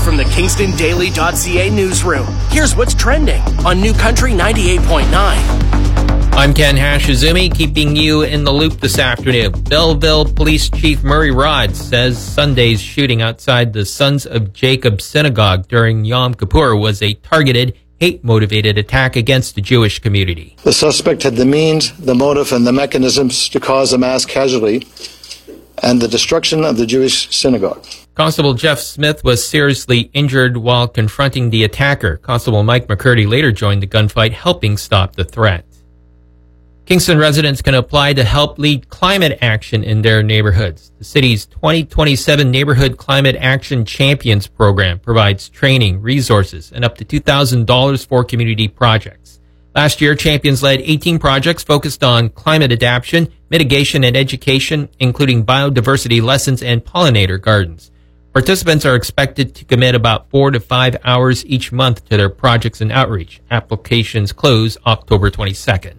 from the KingstonDaily.ca newsroom, here's what's trending on New Country 98.9. I'm Ken Hashizumi, keeping you in the loop this afternoon. Belleville Police Chief Murray Rod says Sunday's shooting outside the Sons of Jacob Synagogue during Yom Kippur was a targeted, hate-motivated attack against the Jewish community. The suspect had the means, the motive, and the mechanisms to cause a mass casualty and the destruction of the Jewish synagogue. Constable Jeff Smith was seriously injured while confronting the attacker. Constable Mike McCurdy later joined the gunfight, helping stop the threat. Kingston residents can apply to help lead climate action in their neighborhoods. The city's 2027 Neighborhood Climate Action Champions program provides training, resources, and up to $2,000 for community projects. Last year, Champions led 18 projects focused on climate adaptation, mitigation, and education, including biodiversity lessons and pollinator gardens. Participants are expected to commit about 4 to 5 hours each month to their projects and outreach. Applications close October 22nd.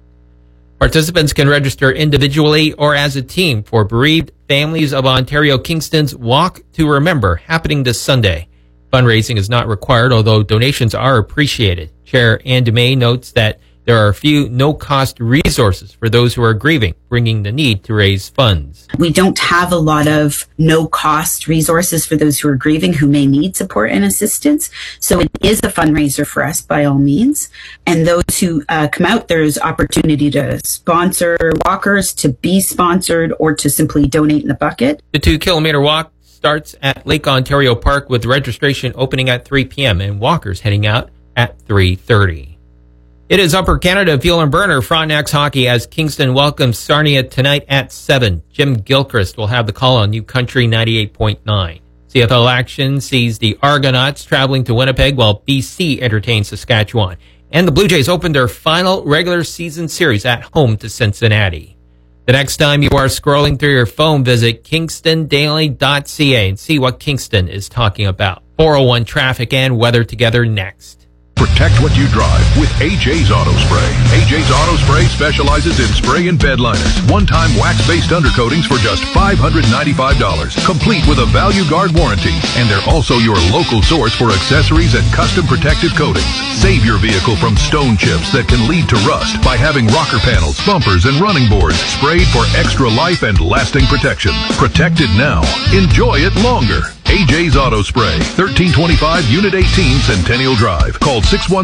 Participants can register individually or as a team for Bereaved Families of Ontario Kingston's Walk to Remember, happening this Sunday. Fundraising is not required, although donations are appreciated. Chair Anne Dumais notes that there are a few no-cost resources for those who are grieving, bringing the need to raise funds. We don't have a lot of no-cost resources for those who are grieving who may need support and assistance. So it is a fundraiser for us by all means. And those who come out, there's opportunity to sponsor walkers, to be sponsored, or to simply donate in the bucket. The 2-kilometer walk starts at Lake Ontario Park with registration opening at 3 p.m. and walkers heading out at 3:30. It is Upper Canada Fuel and Burner Frontenacs hockey as Kingston welcomes Sarnia tonight at 7. Jim Gilchrist will have the call on New Country 98.9. CFL action sees the Argonauts traveling to Winnipeg while BC entertains Saskatchewan. And the Blue Jays open their final regular season series at home to Cincinnati. The next time you are scrolling through your phone, visit KingstonDaily.ca and see what Kingston is talking about. 401 traffic and weather together next. Protect what you drive with AJ's Auto Spray. AJ's Auto Spray specializes in spray and bed liners. One-time wax-based undercoatings for just $595. Complete with a Value Guard warranty. And they're also your local source for accessories and custom protective coatings. Save your vehicle from stone chips that can lead to rust by having rocker panels, bumpers, and running boards sprayed for extra life and lasting protection. Protect it now. Enjoy it longer. AJ's Auto Spray, 1325 Unit 18 Centennial Drive. Call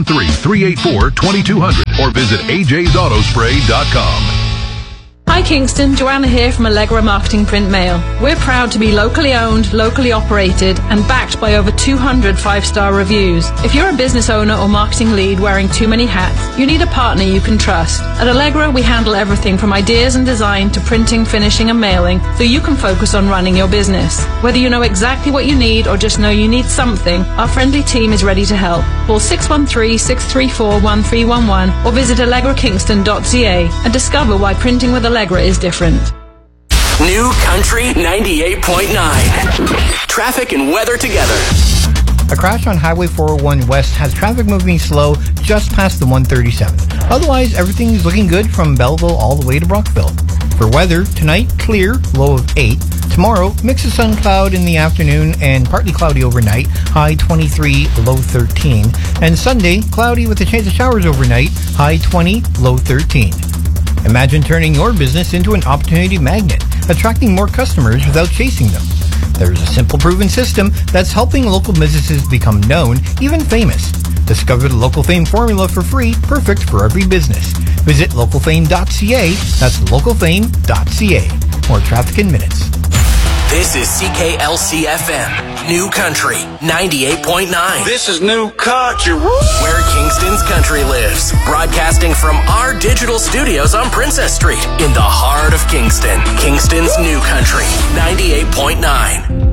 613-384-2200 or visit ajsautospray.com. Hi Kingston, Joanna here from Allegra Marketing Print Mail. We're proud to be locally owned, locally operated, and backed by over 200 5-star reviews. If you're a business owner or marketing lead wearing too many hats, you need a partner you can trust. At Allegra, we handle everything from ideas and design to printing, finishing, and mailing, so you can focus on running your business. Whether you know exactly what you need or just know you need something, our friendly team is ready to help. Call 613-634-1311 or visit allegrakingston.ca and discover why printing with Allegra is different. New Country 98.9. Traffic and weather together. A crash on Highway 401 West has traffic moving slow just past the 137. Otherwise, everything is looking good from Belleville all the way to Brockville. For weather, tonight, clear, low of 8. Tomorrow, mix of sun cloud in the afternoon and partly cloudy overnight, high 23, low 13. And Sunday, cloudy with a chance of showers overnight, high 20, low 13. Imagine turning your business into an opportunity magnet, attracting more customers without chasing them. There's a simple, proven system that's helping local businesses become known, even famous. Discover the Local Fame formula for free, perfect for every business. Visit localfame.ca. That's localfame.ca. More traffic in minutes. This is CKLC-FM, New Country 98.9. This is New Country. Where Kingston's country lives. Broadcasting from our digital studios on Princess Street in the heart of Kingston. Kingston's New Country 98.9.